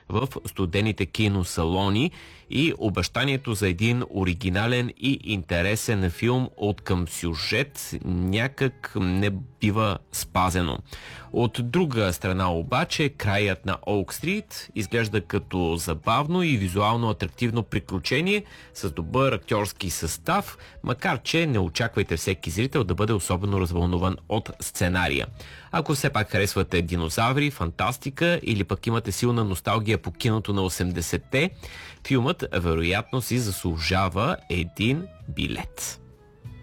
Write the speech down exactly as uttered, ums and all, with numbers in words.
в студените киносалони и обещанието за един оригинален и интересен филм от към сюжет някак не бива спазено. От друга страна обаче, краят на Оук Стрит изглежда като забавно и визуално атрактивно приключение с добър актьорски състав, макар че не очаквайте всеки зрител да бъде особено развълнуван от сценария. Ако все пак харесвате динозаври, фантастика или пък имате силна носталгия по киното на осемдесетте, филмът вероятно си заслужава един билет.